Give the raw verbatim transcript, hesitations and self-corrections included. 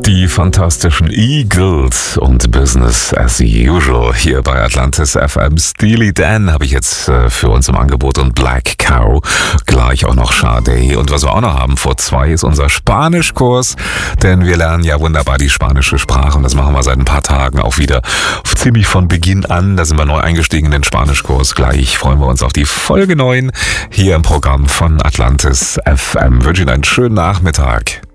Die fantastischen Eagles und Business as usual hier bei Atlantis F M. Steely Dan habe ich jetzt äh, für uns im Angebot und Black Cow, gleich auch noch Sade. Und was wir auch noch haben vor zwei ist unser Spanischkurs, denn wir lernen ja wunderbar die spanische Sprache und das machen wir seit ein paar Tagen auch wieder ziemlich von Beginn an. Da sind wir neu eingestiegen in den Spanischkurs. Gleich freuen wir uns auf die Folge neun hier im Programm von Atlantis F M. Ich wünsche Ihnen einen schönen Nachmittag.